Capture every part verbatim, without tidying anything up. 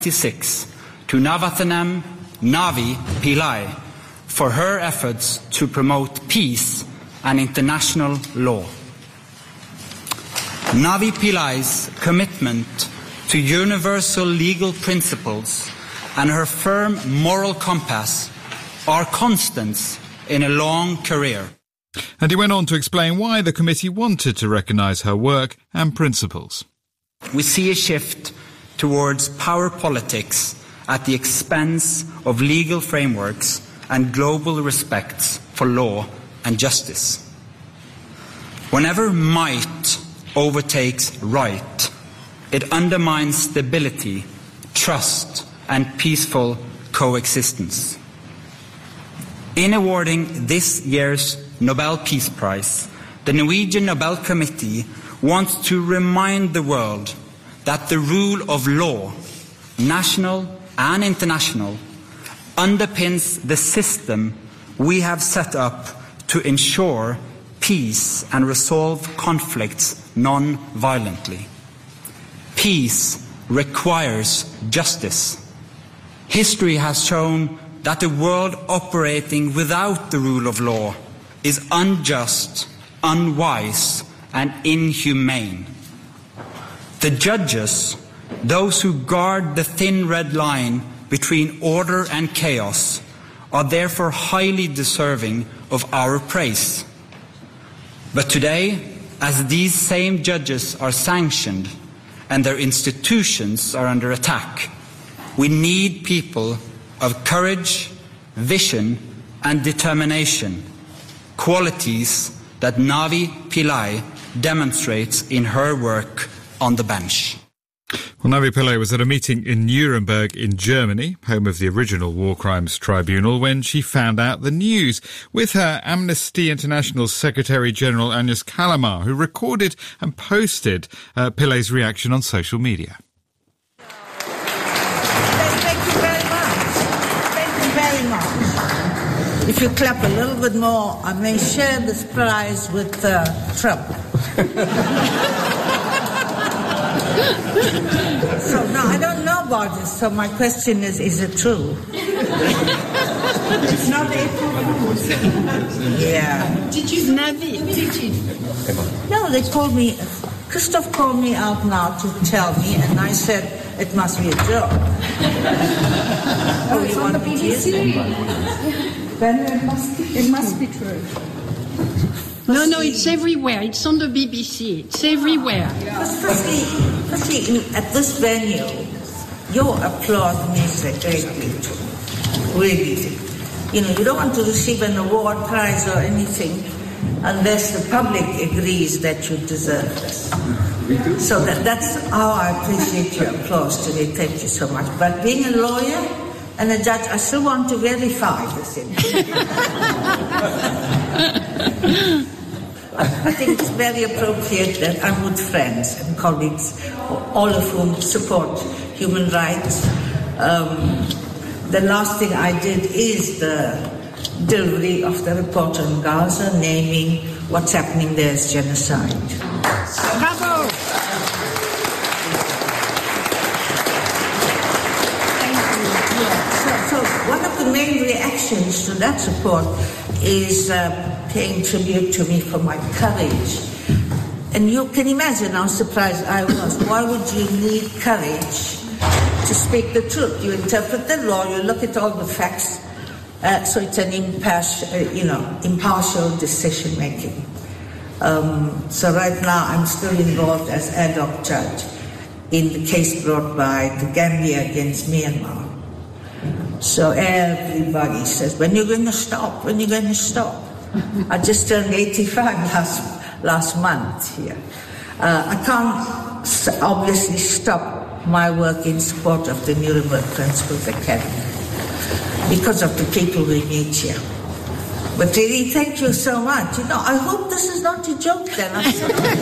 twenty-six to Navathanam Navi Pillai for her efforts to promote peace and international law. Navi Pillai's commitment to universal legal principles and her firm moral compass are constants in a long career. And he went on to explain why the committee wanted to recognise her work and principles. We see a shift towards power politics at the expense of legal frameworks and global respects for law and justice. Whenever might overtakes right, it undermines stability, trust, and peaceful coexistence. In awarding this year's Nobel Peace Prize, the Norwegian Nobel Committee wants to remind the world that the rule of law, national and international, underpins the system we have set up to ensure peace and resolve conflicts non-violently. Peace requires justice. History has shown that a world operating without the rule of law is unjust, unwise, and inhumane. The judges, those who guard the thin red line between order and chaos, are therefore highly deserving of our praise. But today, as these same judges are sanctioned and their institutions are under attack, we need people of courage, vision, and determination, qualities that Navi Pillai demonstrates in her work on the bench. Well, Navi Pillai was at a meeting in Nuremberg in Germany, home of the original War Crimes Tribunal, when she found out the news. With her, Amnesty International's Secretary-General Agnes Callamard, who recorded and posted uh, Pillai's reaction on social media. Thank you very much. Thank you very much. If you clap a little bit more, I may share this prize with uh, Trump. So, no, I don't know about this, so my question is, is it true? It's not April Fool's. Yeah. Did you, Navi, did you? No, they called me, Christoph called me out now to tell me, and I said, it must be a joke. Oh, it's on the B B C. Then it must be, it must be true. No, no, it's everywhere. It's on the B B C. It's everywhere. Firstly, firstly, at this venue, your applause means a great deal to me. Really. You know, you don't want to receive an award, prize, or anything unless the public agrees that you deserve this. So that, that's how I appreciate your applause today. Thank you so much. But being a lawyer and a judge, I still want to verify this thing. I think it's very appropriate that I'm with friends and colleagues, all of whom support human rights. Um, the last thing I did is the delivery of the report on Gaza, naming what's happening there as genocide. Bravo! So one of the main reactions to that report is uh, paying tribute to me for my courage. And you can imagine how surprised I was. Why would you need courage to speak the truth? You interpret the law, you look at all the facts, uh, so it's an impartial, uh, you know, impartial decision making. Um, so right now I'm still involved as ad hoc judge in the case brought by the Gambia against Myanmar. So everybody says, when you're going to stop? When you're going to stop? I just turned eighty-five last last month here. Uh, I can't obviously stop my work in support of the Nuremberg Principles Academy because of the people we meet here. But really, thank you so much. You know, I hope this is not a joke then. I'm sorry.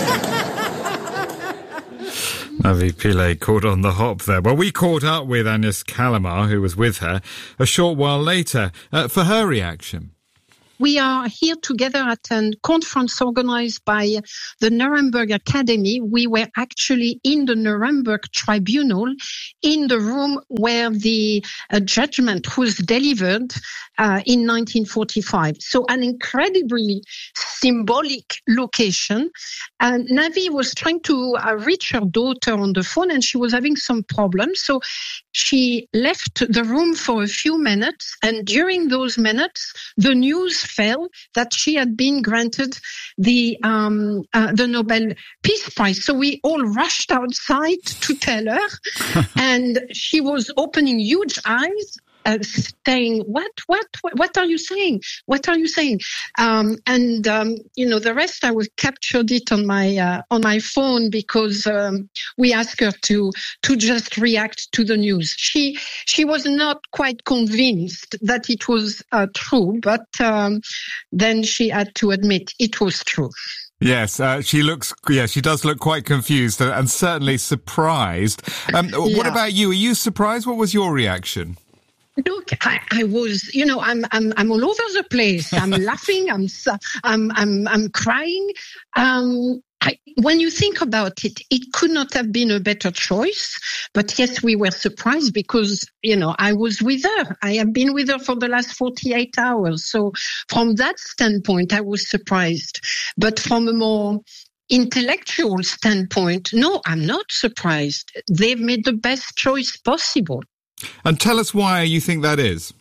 Navi Pillai caught on the hop there. Well, we caught up with Agnes Callamard, who was with her, a short while later, uh, for her reaction. We are here together at a conference organized by the Nuremberg Academy. We were actually in the Nuremberg Tribunal, in the room where the uh, judgment was delivered uh, in nineteen forty-five. So an incredibly symbolic location. And Navi was trying to uh, reach her daughter on the phone, and she was having some problems. So she left the room for a few minutes, and during those minutes, the news fell that she had been granted the um, uh, the Nobel Peace Prize. So we all rushed outside to tell her, and she was opening huge eyes, Uh, saying, what, what, what, what are you saying? What are you saying? Um, and, um, you know, the rest, I was captured it on my, uh, on my phone because, um, we asked her to, to just react to the news. She, she was not quite convinced that it was uh, true, but, um, then she had to admit it was true. Yes, uh, she looks, yeah, she does look quite confused and, and certainly surprised. Um, yeah. What about you? Are you surprised? What was your reaction? Look, I, I was, you know, I'm, I'm, I'm all over the place. I'm laughing. I'm, I'm, I'm, I'm crying. Um, I, when you think about it, it could not have been a better choice. But yes, we were surprised because, you know, I was with her. I have been with her for the last forty-eight hours. So from that standpoint, I was surprised. But from a more intellectual standpoint, no, I'm not surprised. They've made the best choice possible. And tell us why you think that is.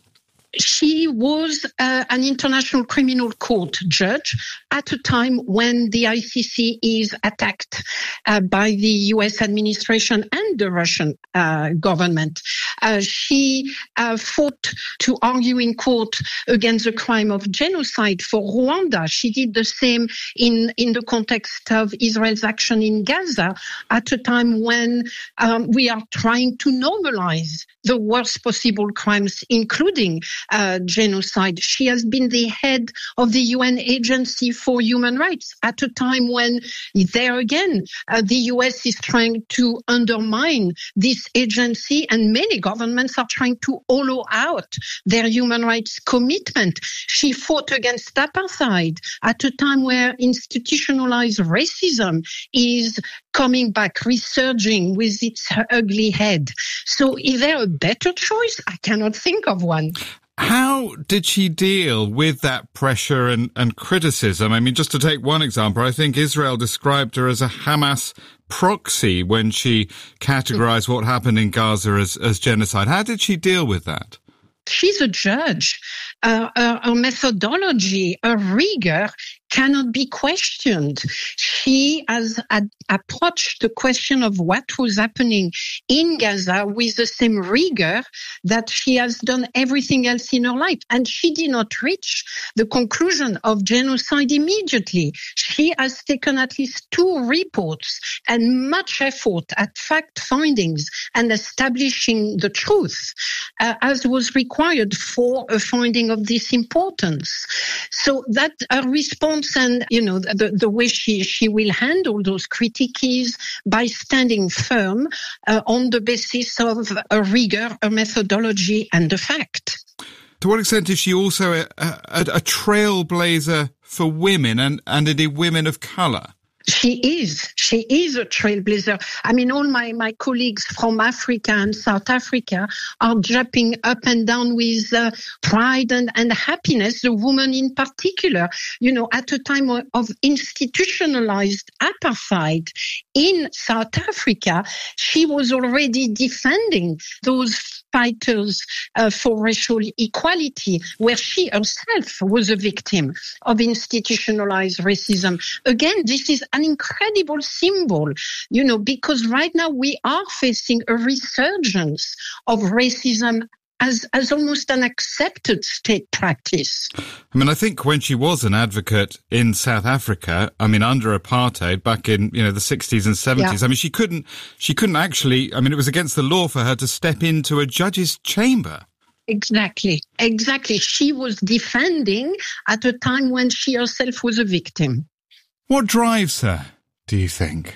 She was uh, an international criminal court judge at a time when the I C C is attacked uh, by the U S administration and the Russian uh, government. Uh, she uh, fought to argue in court against the crime of genocide for Rwanda. She did the same in, in the context of Israel's action in Gaza at a time when um, we are trying to normalize the worst possible crimes, including Uh, genocide. She has been the head of the U N Agency for Human Rights at a time when, there again, uh, the U S is trying to undermine this agency, and many governments are trying to hollow out their human rights commitment. She fought against apartheid at a time where institutionalized racism is coming back, resurging with its ugly head. So is there a better choice? I cannot think of one. How did she deal with that pressure and, and criticism? I mean, just to take one example, I think Israel described her as a Hamas proxy when she categorized what happened in Gaza as, as genocide. How did she deal with that? She's a judge. Uh, her, her methodology, her rigor cannot be questioned. She has ad- approached the question of what was happening in Gaza with the same rigor that she has done everything else in her life. And she did not reach the conclusion of genocide immediately. She has taken at least two reports and much effort at fact findings and establishing the truth, uh, as was required for a finding of this importance. So that her response and, you know, the, the way she, she will handle those critiques is by standing firm uh, on the basis of a rigor, a methodology, and a fact. To what extent is she also a, a, a trailblazer for women and, and indeed women of colour? She is. She is a trailblazer. I mean, all my, my colleagues from Africa and South Africa are jumping up and down with uh, pride and, and happiness, the woman in particular. You know, at a time of, of institutionalized apartheid in South Africa, she was already defending those fighters uh, for racial equality, where she herself was a victim of institutionalized racism. Again, this is an incredible symbol, you know, because right now we are facing a resurgence of racism as, as almost an accepted state practice. I mean, I think when she was an advocate in South Africa, I mean, under apartheid back in, you know, the sixties and seventies, yeah. I mean, she couldn't, she couldn't actually, I mean, it was against the law for her to step into a judge's chamber. Exactly, exactly. She was defending at a time when she herself was a victim. What drives her, do you think?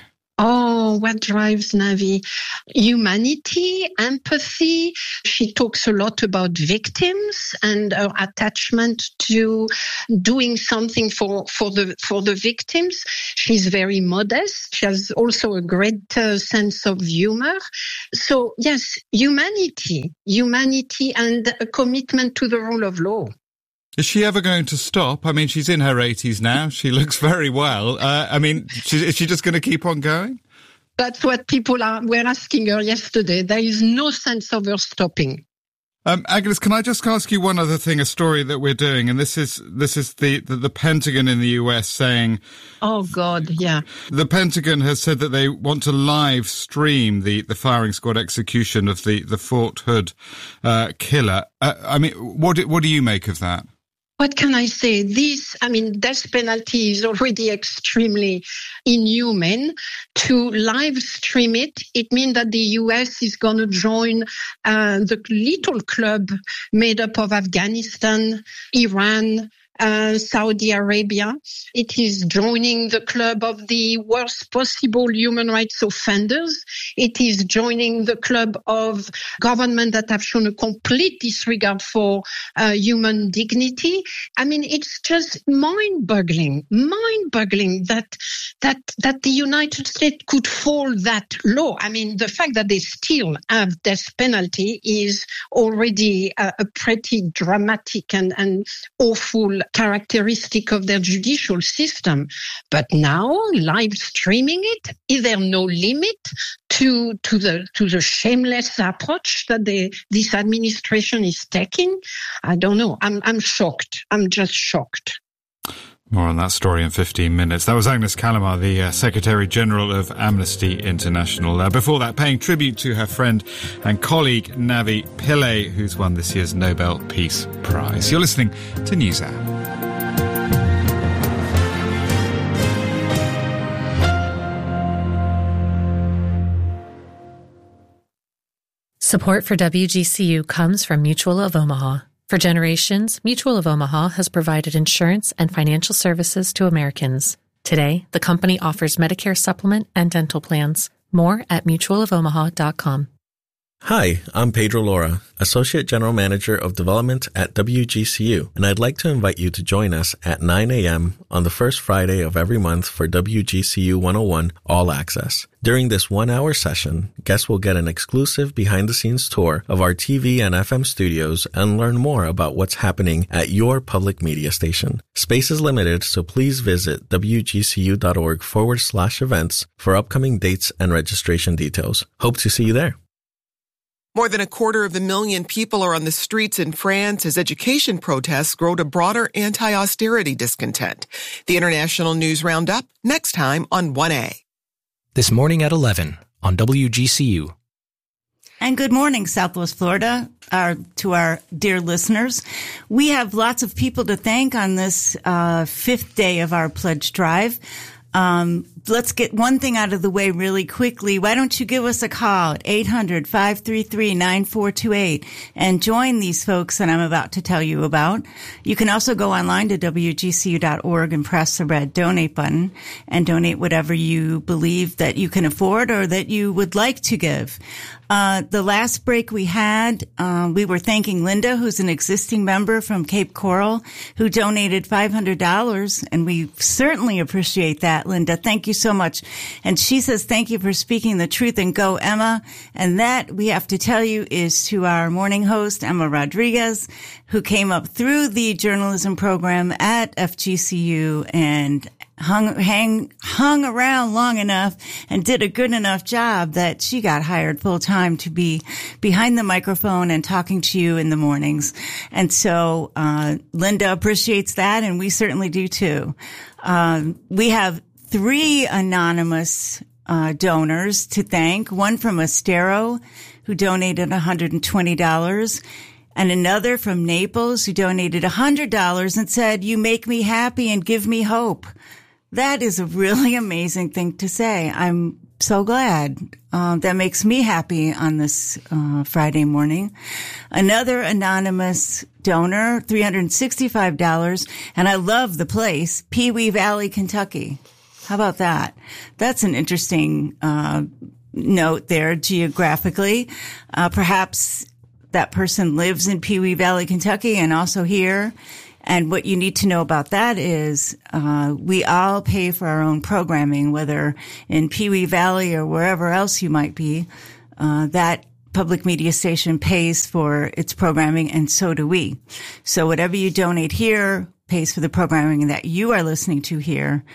Oh, what drives Navi? Humanity, empathy. She talks a lot about victims and her attachment to doing something for, for the for the victims. She's very modest. She has also a great uh, sense of humor. So yes, humanity, humanity and a commitment to the rule of law. Is she ever going to stop? I mean, she's in her eighties now. She looks very well. Uh, I mean, she, is she just going to keep on going? That's what people are, were asking her yesterday. There is no sense of her stopping. Um, Agnes, can I just ask you one other thing, a story that we're doing, and this is this is the, the, the Pentagon in the U S saying... Oh, God, yeah. The Pentagon has said that they want to live stream the, the firing squad execution of the, the Fort Hood uh, killer. Uh, I mean, what do, what do you make of that? What can I say? This, I mean, death penalty is already extremely inhuman. To live stream it, it means that the U S is going to join uh, the little club made up of Afghanistan, Iran, Uh, Saudi Arabia. It is joining the club of the worst possible human rights offenders. It is joining the club of governments that have shown a complete disregard for uh, human dignity. I mean, it's just mind-boggling, mind-boggling that that that the United States could fall that low. I mean, the fact that they still have death penalty is already a, a pretty dramatic and, and awful characteristic of their judicial system. But now, live streaming it, is there no limit to to the to the shameless approach that the, this administration is taking? I don't know. I'm I'm shocked. I'm just shocked. More on that story in fifteen minutes. That was Agnes Callamard, the uh, Secretary-General of Amnesty International. Uh, before that, paying tribute to her friend and colleague Navi Pillay, who's won this year's Nobel Peace Prize. You're listening to NewsHour. Support for W G C U comes from Mutual of Omaha. For generations, Mutual of Omaha has provided insurance and financial services to Americans. Today, the company offers Medicare supplement and dental plans. More at mutual of omaha dot com. Hi, I'm Pedro Laura, Associate General Manager of Development at W G C U, and I'd like to invite you to join us at nine a.m. on the first Friday of every month for W G C U one oh one All Access. During this one-hour session, guests will get an exclusive behind-the-scenes tour of our T V and F M studios and learn more about what's happening at your public media station. Space is limited, so please visit wgcu.org forward slash events for upcoming dates and registration details. Hope to see you there. More than a quarter of a million people are on the streets in France as education protests grow to broader anti-austerity discontent. The International News Roundup, next time on one A. This morning at eleven on W G C U. And good morning, Southwest Florida, our, to our dear listeners. We have lots of people to thank on this uh, fifth day of our pledge drive. Um, let's get one thing out of the way really quickly. Why don't you give us a call at eight hundred, five three three, nine four two eight and join these folks that I'm about to tell you about. You can also go online to W G C U dot org and press the red donate button and donate whatever you believe that you can afford or that you would like to give. Uh, the last break we had, uh, we were thanking Linda, who's an existing member from Cape Coral, who donated five hundred dollars, and we certainly appreciate that, Linda. Thank you so much. And she says, thank you for speaking the truth and go, Emma. And that, we have to tell you, is to our morning host, Emma Rodriguez, who came up through the journalism program at F G C U and hung, hang, hung around long enough and did a good enough job that she got hired full time to be behind the microphone and talking to you in the mornings. And so, uh, Linda appreciates that, and we certainly do too. Um, we have three anonymous, uh, donors to thank. One from Estero, who donated one hundred twenty dollars. And another from Naples, who donated one hundred dollars and said, "You make me happy and give me hope." That is a really amazing thing to say. I'm so glad. Uh, that makes me happy on this uh, Friday morning. Another anonymous donor, three hundred sixty-five dollars, and I love the place, Pee Wee Valley, Kentucky. How about that? That's an interesting uh, note there geographically. Uh, perhaps that person lives in Pewee Valley, Kentucky, and also here. And what you need to know about that is uh we all pay for our own programming, whether in Pewee Valley or wherever else you might be. Uh that public media station pays for its programming, and so do we. So whatever you donate here pays for the programming that you are listening to here.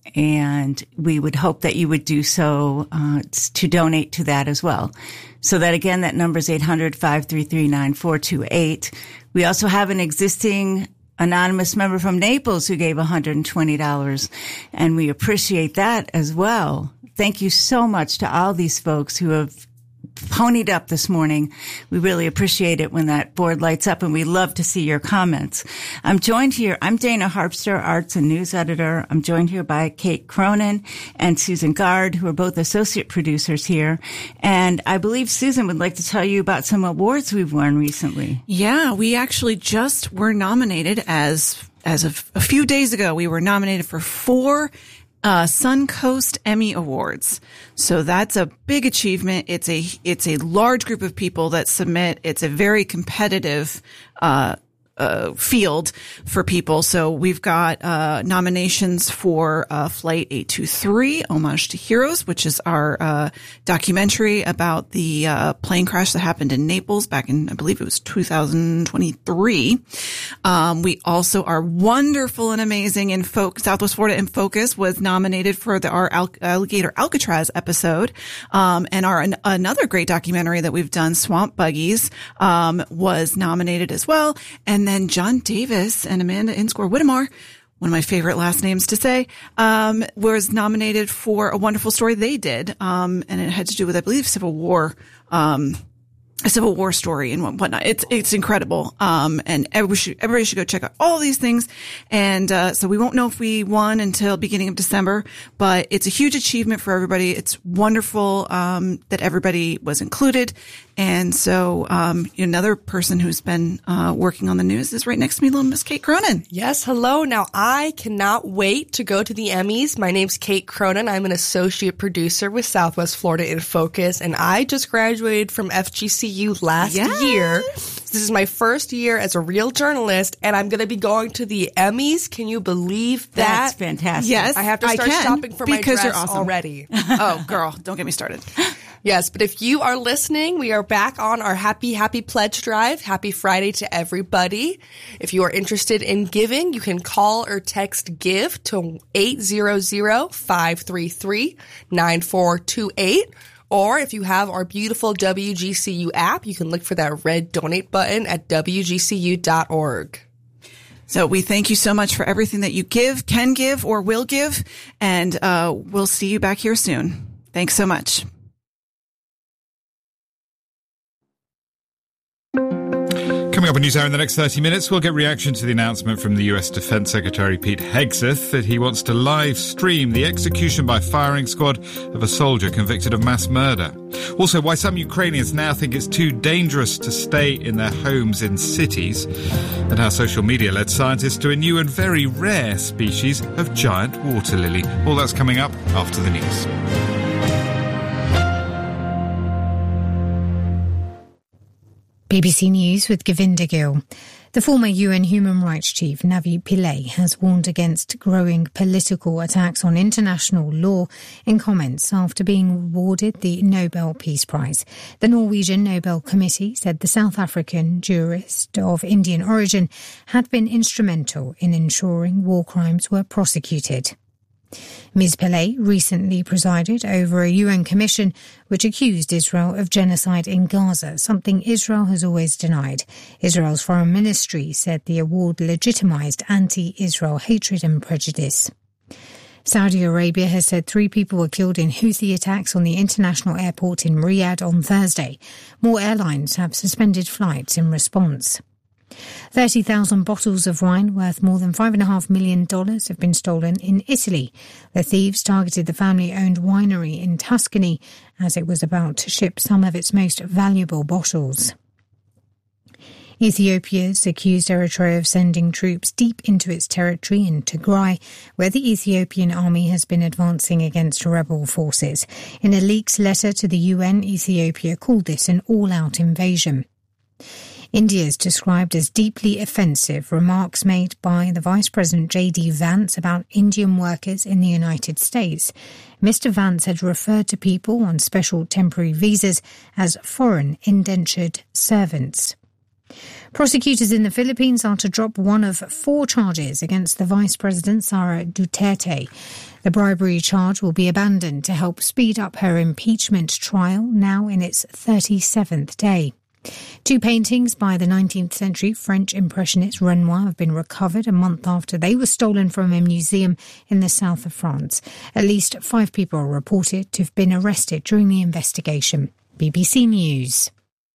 And we would hope that you would do so uh to donate to that as well. So that, again, that number is eight hundred, five three three, nine four two eight. We also have an existing anonymous member from Naples who gave one hundred twenty dollars, and we appreciate that as well. Thank you so much to all these folks who have ponied up this morning. We really appreciate it when that board lights up, and we love to see your comments. I'm joined here. I'm Dana Harpster, Arts and News Editor. I'm joined here by Kate Cronin and Susan Gard, who are both associate producers here. And I believe Susan would like to tell you about some awards we've won recently. Yeah, we actually just were nominated as, as of a few days ago, we were nominated for four Uh, Suncoast Emmy Awards. So that's a big achievement. It's a, it's a large group of people that submit. It's a very competitive, uh, uh, field for people. So we've got, uh, nominations for, uh, Flight eight two three, Homage to Heroes, which is our, uh, documentary about the, uh, plane crash that happened in Naples back in, I believe it was two thousand twenty-three. Um, we also are wonderful and amazing in Focus. Southwest Florida in Focus was nominated for the, our Al- Alligator Alcatraz episode. Um, and our, an, another great documentary that we've done, Swamp Buggies, um, was nominated as well. And then John Davis and Amanda Inscore Whittemore, one of my favorite last names to say, um, was nominated for a wonderful story they did. Um, and it had to do with, I believe, Civil War, um, a Civil War story and whatnot. It's, it's incredible. Um, and everybody should, everybody should go check out all these things. And, uh, so we won't know if we won until beginning of December, but it's a huge achievement for everybody. It's wonderful, um, that everybody was included. And so, um, another person who's been, uh, working on the news is right next to me, little Miss Kate Cronin. Yes. Hello. Now I cannot wait to go to the Emmys. My name's Kate Cronin. I'm an associate producer with Southwest Florida in Focus, and I just graduated from F G C U last yes. year. This is my first year as a real journalist, and I'm going to be going to the Emmys. Can you believe that? That's fantastic. Yes, I have to start I can, shopping for my because dress you're awesome. already. Oh, girl, don't get me started. Yes, but if you are listening, we are back on our Happy, Happy Pledge Drive. Happy Friday to everybody. If you are interested in giving, you can call or text GIVE to eight hundred, five three three, nine four two eight. Or if you have our beautiful W G C U app, you can look for that red donate button at W G C U dot org. So we thank you so much for everything that you give, can give, or will give. And uh we'll see you back here soon. Thanks so much. Coming up in NewsHour in the next thirty minutes, we'll get reaction to the announcement from the U S Defense Secretary Pete Hegseth that he wants to live stream the execution by firing squad of a soldier convicted of mass murder. Also, why some Ukrainians now think it's too dangerous to stay in their homes in cities, and how social media led scientists to a new and very rare species of giant water lily. All that's coming up after the news. B B C News with Govinda Gill. The former U N Human Rights Chief Navi Pillay has warned against growing political attacks on international law in comments after being awarded the Nobel Peace Prize. The Norwegian Nobel Committee said the South African jurist of Indian origin had been instrumental in ensuring war crimes were prosecuted. Miz Pillay recently presided over a U N commission which accused Israel of genocide in Gaza, something Israel has always denied. Israel's foreign ministry said the award legitimized anti-Israel hatred and prejudice. Saudi Arabia has said three people were killed in Houthi attacks on the international airport in Riyadh on Thursday. More airlines have suspended flights in response. thirty thousand bottles of wine worth more than five point five million dollars have been stolen in Italy. The thieves targeted the family-owned winery in Tuscany as it was about to ship some of its most valuable bottles. Ethiopia's accused Eritrea of sending troops deep into its territory in Tigray, where the Ethiopian army has been advancing against rebel forces. In a leaked letter to the U N, Ethiopia called this an all-out invasion. India is described as deeply offensive, remarks made by the Vice President J D Vance about Indian workers in the United States. Mister Vance had referred to people on special temporary visas as foreign indentured servants. Prosecutors in the Philippines are to drop one of four charges against the Vice President Sara Duterte. The bribery charge will be abandoned to help speed up her impeachment trial, now in its thirty-seventh day. Two paintings by the nineteenth century French impressionist Renoir have been recovered a month after they were stolen from a museum in the south of France. At least five people are reported to have been arrested during the investigation. B B C News.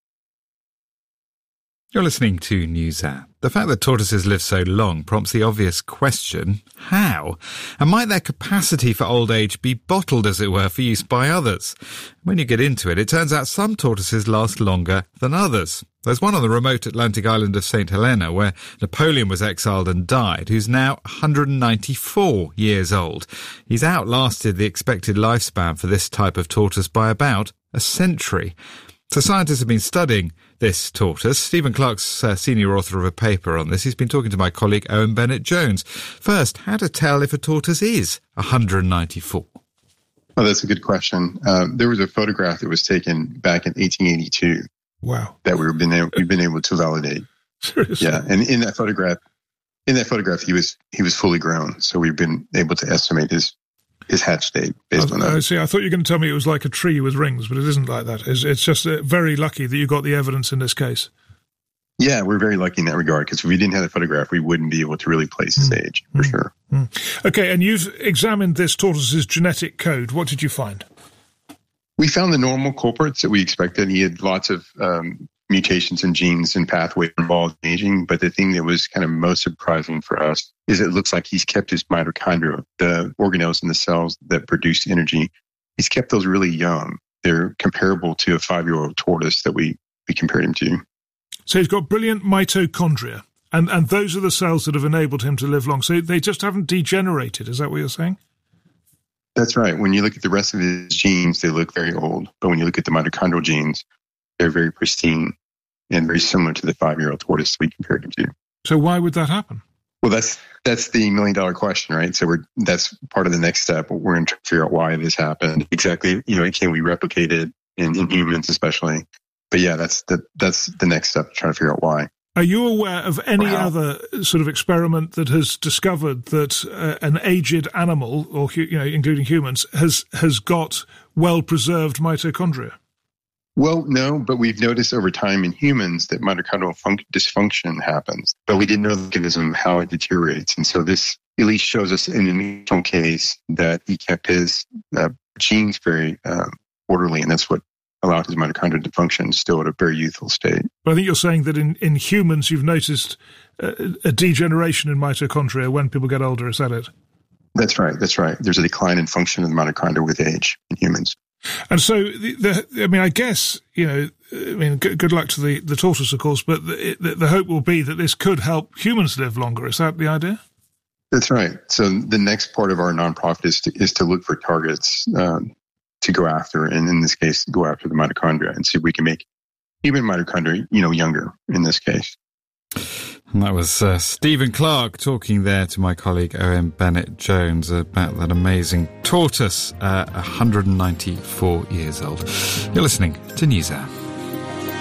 You're listening to NewsHour. The fact that tortoises live so long prompts the obvious question, how? And might their capacity for old age be bottled, as it were, for use by others? When you get into it, it turns out some tortoises last longer than others. There's one on the remote Atlantic island of Saint Helena, where Napoleon was exiled and died, who's now one hundred ninety-four years old. He's outlasted the expected lifespan for this type of tortoise by about a century. So scientists have been studying this tortoise. Stephen Clark's uh, senior author of a paper on this. He's been talking to my colleague Owen Bennett-Jones. First, how to tell if a tortoise is one hundred ninety-four? Oh, that's a good question. Uh, there was a photograph that was taken back in eighteen eighty-two. Wow. That we've been able, we've been able to validate. Seriously? Yeah, and in that photograph, in that photograph, he was he was fully grown. So we've been able to estimate his his hatch date based I, on that. I see. I thought you were going to tell me it was like a tree with rings, but it isn't like that. It's, it's just uh, very lucky that you got the evidence in this case. Yeah, we're very lucky in that regard, because if we didn't have the photograph, we wouldn't be able to really place his mm. age, for mm. sure. Mm. Okay, and you've examined this tortoise's genetic code. What did you find? We found the normal culprits that we expected. He had lots of um, mutations in genes and pathways involved in aging, but the thing that was kind of most surprising for us is it looks like he's kept his mitochondria, the organelles in the cells that produce energy. He's kept those really young. They're comparable to a five-year-old tortoise that we, we compared him to. So he's got brilliant mitochondria, and, and those are the cells that have enabled him to live long. So they just haven't degenerated. Is that what you're saying? That's right. When you look at the rest of his genes, they look very old. But when you look at the mitochondrial genes, they're very pristine and very similar to the five-year-old tortoise we compared him to. So why would that happen? Well, that's that's the million-dollar question, right? So we're that's part of the next step. We're going to figure out why this happened. Exactly, you know, can we replicate it in, in humans especially? But yeah, that's the, that's the next step, trying to figure out why. Are you aware of any wow. other sort of experiment that has discovered that uh, an aged animal, or you know, including humans, has has got well-preserved mitochondria? Well, no, but we've noticed over time in humans that mitochondrial fun- dysfunction happens, but we didn't know the mechanism of how it deteriorates. And so this at least shows us in an initial case that he kept his uh, genes very uh, orderly, and that's what allowed his mitochondria to function still at a very youthful state. But I think you're saying that in, in humans you've noticed a, a degeneration in mitochondria when people get older, is that it? That's right, that's right. There's a decline in function of the mitochondria with age in humans. And so, the, the, I mean, I guess, you know, I mean, good, good luck to the, the tortoise, of course, but the, the, the hope will be that this could help humans live longer. Is that the idea? That's right. So the next part of our nonprofit is to, is to look for targets um, to go after, and in this case, go after the mitochondria and see if we can make human mitochondria, you know, younger in this case. And that was uh, Stephen Clark talking there to my colleague Owen Bennett-Jones about that amazing tortoise, uh, one hundred ninety-four years old. You're listening to NewsHour.